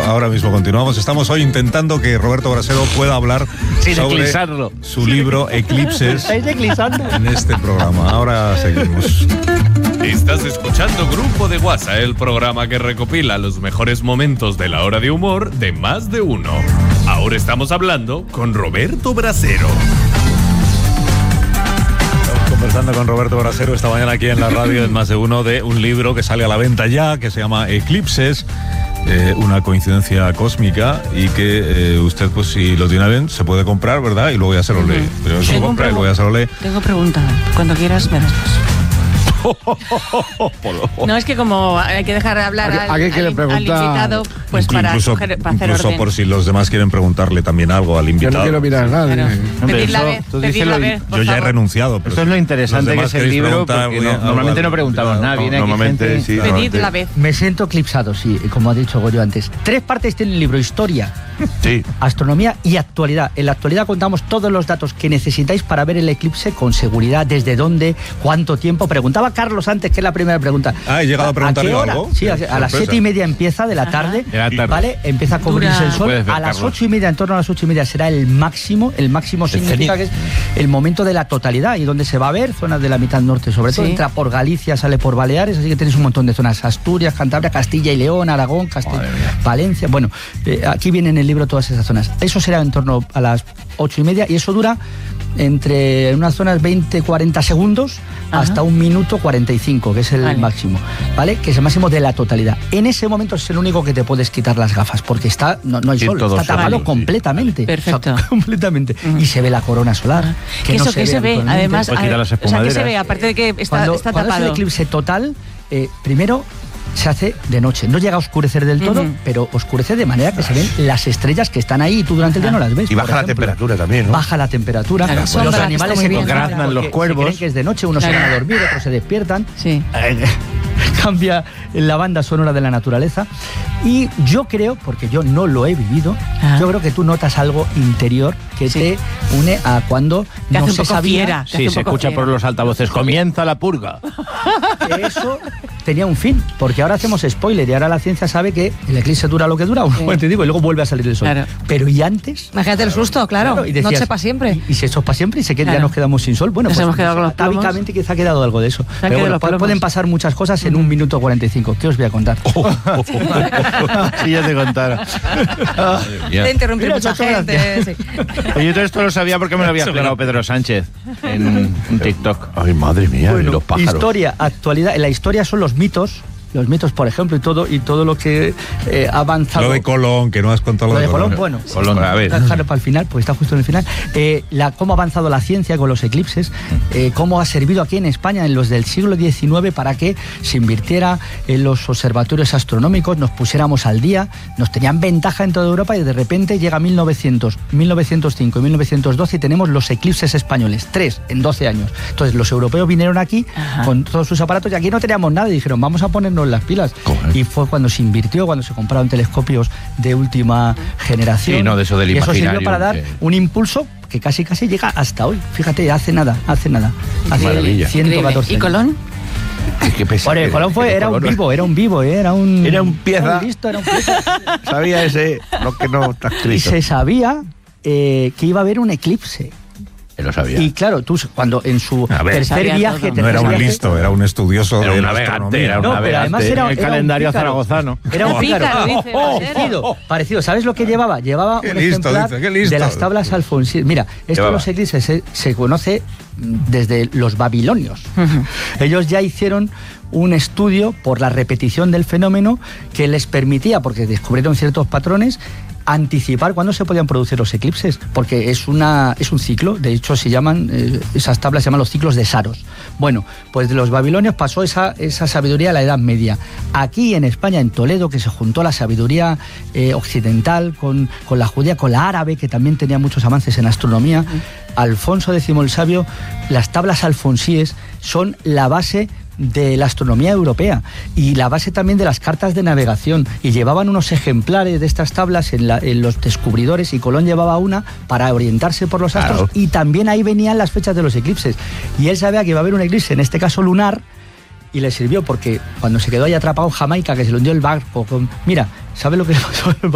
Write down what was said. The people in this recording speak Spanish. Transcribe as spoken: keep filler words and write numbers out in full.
ahora mismo continuamos. Estamos hoy intentando que Roberto Brasero pueda hablar Sin sobre eclipsarlo. su libro Eclipses en este programa. Ahora seguimos. Estás escuchando Grupo de WhatsApp, el programa que recopila los mejores momentos de la hora de humor de Más de Uno. Ahora estamos hablando con Roberto Brasero. Estamos conversando con Roberto Brasero esta mañana aquí en la radio en Más de Uno de un libro que sale a la venta ya, que se llama Eclipses. Eh, una coincidencia cósmica y que eh, usted, pues si lo tiene bien, se puede comprar, ¿verdad? Y luego ya se lo lee. Pero se lo compra y luego ya se lo lee. Tengo pregunta. Cuando quieras, me das paso. No, es que como hay que dejar de hablar al, ¿A qué quiere al, preguntar? al invitado, pues Incluso, para, coger, para hacer incluso orden. por si los demás quieren preguntarle también algo al invitado. Yo no quiero mirar a nadie. Claro. Hombre, Pedir la eso, vez, tú pedir díselo la y- vez, por Yo ya he favor. renunciado. Pero Esto es lo si interesante los que demás es el queréis libro, preguntar, porque voy a- no- normalmente no preguntamos no, nada, viene aquí normalmente, gente- sí, Pedir normalmente. la vez. Me siento eclipsado, sí, como ha dicho Goyo antes. Tres partes tiene el libro: historia, Sí. astronomía y actualidad. En la actualidad contamos todos los datos que necesitáis para ver el eclipse con seguridad, desde dónde, cuánto tiempo. Preguntaba Carlos antes, que es la primera pregunta. Ah, he llegado a preguntarle qué hora? algo. Sí, a, Qué a las sorpresa. siete y media empieza de la tarde, De la tarde. ¿vale? Empieza a cubrirse Dura. el sol. Puedes ver, A las Carlos. ocho y media, en torno a las ocho y media, será el máximo. El máximo significa que es el momento de la totalidad y donde se va a ver, zonas de la mitad norte, sobre todo. Sí. Entra por Galicia, sale por Baleares, así que tienes un montón de zonas: Asturias, Cantabria, Castilla y León, Aragón, Castilla, Valencia. Bueno, eh, aquí viene en el libro todas esas zonas. Eso será en torno a las ocho y media y eso dura entre unas zonas veinte cuarenta segundos Ajá. hasta un minuto cuarenta y cinco, que es el Vale. máximo, ¿vale? Que es el máximo de la totalidad. En ese momento es el único que te puedes quitar las gafas, porque está no, no hay Sí, sol, todo está tapado solo, sí. completamente. Perfecto. O sea, completamente. Y se ve la corona solar. Que no eso que se ve, habitualmente. además, Pues a- quita las o sea, que espumaderas. se ve, aparte de que está, Cuando, está cuando es tapado. el eclipse total, eh, primero se hace de noche. No llega a oscurecer del todo, Ujú. pero oscurece de manera que se ven las estrellas que están ahí y tú durante el día no las ves. Y por baja la ejemplo. temperatura también, ¿no? Baja la temperatura. Claro, los sombra, animales está se muy bien. concentran Graznan los porque cuervos. se creen que es de noche, unos se Claro. van a dormir, otros se despiertan. Sí. Eh, Cambia la banda sonora de la naturaleza. Y yo creo, porque yo no lo he vivido, Ah. yo creo que tú notas algo interior que Sí. te une a cuando Te no hace un se poco sabía fiera. te hace Sí, un se poco escucha fiera. por los altavoces. Comienza la purga. que eso tenía un fin, porque ahora hacemos spoiler y ahora la ciencia sabe que el eclipse dura lo que dura, Sí. bueno, te digo, y luego vuelve a salir el sol. Claro. Pero y antes... Imagínate el susto, claro. y decías, Noche para siempre. Y, y si eso es para siempre y se queda, Claro. ya nos quedamos sin sol. Bueno, Nos pues hemos quedado con los plomos. atávicamente quizá ha quedado algo de eso. han Pero quedado bueno, los plomos. pueden pasar muchas cosas en un minuto cuarenta y cinco. ¿Qué os voy a contar? Si ya te contara. Te interrumpir Mira, mucha ocho gente. sí. Yo todo esto lo sabía porque me lo había aclarado Pedro Sánchez en un TikTok. Ay, madre mía, y Bueno, los pájaros. historia, actualidad. En la historia son los mitos, los mitos, por ejemplo, y todo, y todo lo que eh, ha avanzado. Lo de Colón, que no has contado Lo de Colón, bueno, Colón, a ver. dejarlo para el final, pues está justo en el final. Eh, la, cómo ha avanzado la ciencia con los eclipses, eh, cómo ha servido aquí en España en los del siglo diecinueve para que se invirtiera en los observatorios astronómicos, nos pusiéramos al día, nos tenían ventaja en toda Europa y de repente llega mil novecientos, mil novecientos cinco y mil novecientos doce y tenemos los eclipses españoles, tres en doce años. Entonces los europeos vinieron aquí Ajá. con todos sus aparatos y aquí no teníamos nada y dijeron, vamos a ponernos las pilas. Cojones. Y fue cuando se invirtió, cuando se compraron telescopios de última generación. Sí, no, de eso del y eso sirvió imaginario, para dar que- un impulso que casi casi llega hasta hoy. Fíjate, hace nada, hace nada. Hace maravilla. ciento catorce ¿Y años. Colón? Qué- qué pesado. Bueno, el Colón fue, era un Colón vivo, era un vivo, ¿eh? era un... Era un pieza. Era un listo, era un pieza. Sabía ese, lo que no está Y escrito. se sabía eh, que iba a haber un eclipse. Él lo sabía. Y claro, tú cuando en su A ver, tercer sabía viaje... todo. tercer No era un viaje- listo, era un estudioso Era de un la navegante, astronomía. era un No, pero navegante. además era- el era un calendario pícaro. zaragozano. Era un Pícaro, pícaro. dice, Brasero. parecido, parecido. ¿Sabes lo que llevaba? Llevaba Qué un listo, ejemplar dice, qué listo. de las tablas alfonsíes. Mira, esto de Llevaba. los eclipses se, se conoce desde los babilonios. Ellos ya hicieron un estudio por la repetición del fenómeno que les permitía, porque descubrieron ciertos patrones, anticipar cuándo se podían producir los eclipses, porque es una es un ciclo, de hecho se llaman, eh, esas tablas se llaman los ciclos de Saros. Bueno, pues de los babilonios pasó esa, esa sabiduría a la Edad Media. Aquí en España, en Toledo, que se juntó la sabiduría eh, occidental con, con la judía, con la árabe, que también tenía muchos avances en astronomía, Alfonso X el Sabio, las tablas alfonsíes son la base de la astronomía europea y la base también de las cartas de navegación, y llevaban unos ejemplares de estas tablas en, la, en los descubridores, y Colón llevaba una para orientarse por los astros, Claro. y también ahí venían las fechas de los eclipses, y él sabía que iba a haber un eclipse, en este caso lunar, y le sirvió porque cuando se quedó ahí atrapado en Jamaica, que se le hundió el barco con... Mira, ¿sabes lo que le pasó?